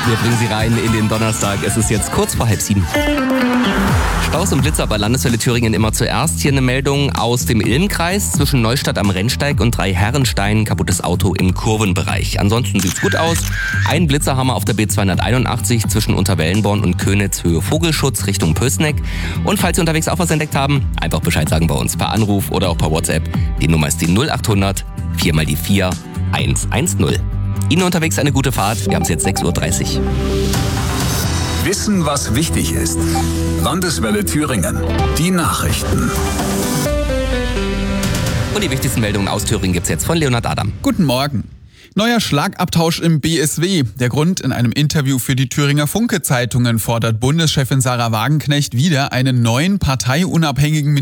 Wir bringen Sie rein in den Donnerstag. Es ist jetzt kurz vor 6:30. Staus und Blitzer bei Landeswelle Thüringen immer zuerst. Hier eine Meldung aus dem Ilmkreis zwischen Neustadt am Rennsteig und Dreiherrenstein. Kaputtes Auto im Kurvenbereich. Ansonsten sieht's gut aus. Ein Blitzerhammer auf der B281 zwischen Unterwellenborn und Könitz Höhe Vogelschutz Richtung Pößneck. Und falls Sie unterwegs auch was entdeckt haben, einfach Bescheid sagen bei uns per Anruf oder auch per WhatsApp. Die Nummer ist die 0800 4 mal die 4 110. Ihnen unterwegs eine gute Fahrt. Wir haben es jetzt 6:30 Uhr. Wissen, was wichtig ist. Landeswelle Thüringen. Die Nachrichten. Und die wichtigsten Meldungen aus Thüringen gibt's jetzt von Leonhard Adam. Guten Morgen. Neuer Schlagabtausch im BSW. Der Grund: in einem Interview für die Thüringer Funke-Zeitungen fordert Bundeschefin Sarah Wagenknecht wieder einen neuen parteiunabhängigen